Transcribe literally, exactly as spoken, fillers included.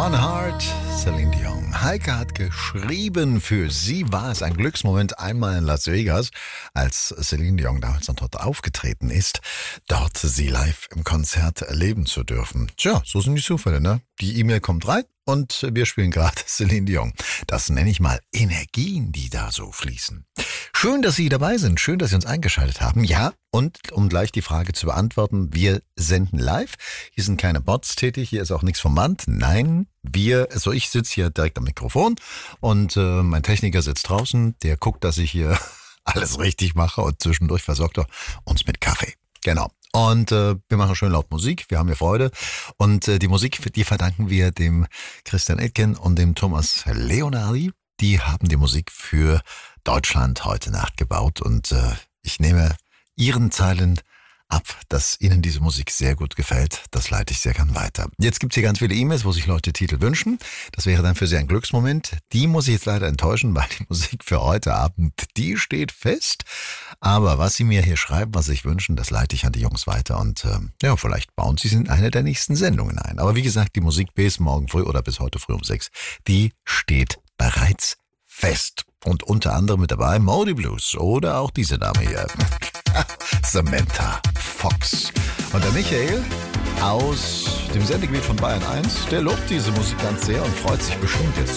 One Heart, Celine Dion. Heike hat geschrieben, für sie war es ein Glücksmoment einmal in Las Vegas, als Celine Dion damals noch dort aufgetreten ist, dort sie live im Konzert erleben zu dürfen. Tja, so sind die Zufälle, ne? Die E-Mail kommt rein und wir spielen gerade Celine Dion. Das nenne ich mal Energien, die da so fließen. Schön, dass Sie dabei sind. Schön, dass Sie uns eingeschaltet haben. Ja, und um gleich die Frage zu beantworten, wir senden live. Hier sind keine Bots tätig, hier ist auch nichts vom Band. Nein, wir, also ich sitze hier direkt am Mikrofon und äh, mein Techniker sitzt draußen. Der guckt, dass ich hier alles richtig mache und zwischendurch versorgt er uns mit Kaffee. Genau. Und äh, wir machen schön laut Musik, wir haben hier Freude. Und äh, die Musik, die verdanken wir dem Christian Etken und dem Thomas Leonardi. Die haben die Musik für Deutschland heute Nacht gebaut. Und äh, ich nehme Ihren Zeilen ab, dass Ihnen diese Musik sehr gut gefällt. Das leite ich sehr gern weiter. Jetzt gibt es hier ganz viele E-Mails, wo sich Leute Titel wünschen. Das wäre dann für Sie ein Glücksmoment. Die muss ich jetzt leider enttäuschen, weil die Musik für heute Abend, die steht fest. Aber was Sie mir hier schreiben, was Sie sich wünschen, das leite ich an die Jungs weiter. Und äh, ja, vielleicht bauen Sie es in eine der nächsten Sendungen ein. Aber wie gesagt, die Musik bis morgen früh oder bis heute früh um sechs, die steht bereits fest. Und unter anderem mit dabei Moody Blues oder auch diese Dame hier. Samantha Fox. Und der Michael aus dem Sendegebiet von Bayern eins, der lobt diese Musik ganz sehr und freut sich bestimmt jetzt